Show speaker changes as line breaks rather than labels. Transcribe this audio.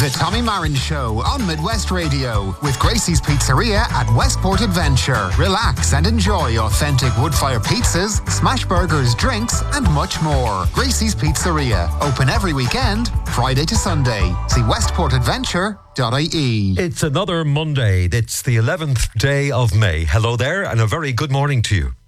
The Tommy Marin Show on Midwest Radio with Gracie's Pizzeria at Westport Adventure. Relax and enjoy authentic wood-fire pizzas, smash burgers, drinks and much more. Gracie's Pizzeria, open every weekend, Friday to Sunday. See westportadventure.ie.
It's another Monday. It's the 11th day of May. Hello there and a very good morning to you.